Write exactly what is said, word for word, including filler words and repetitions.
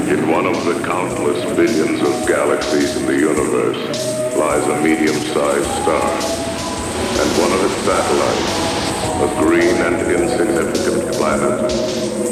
In one of the countless billions of galaxies in the universe lies a medium-sized star, and one of its satellites, a green and insignificant planet,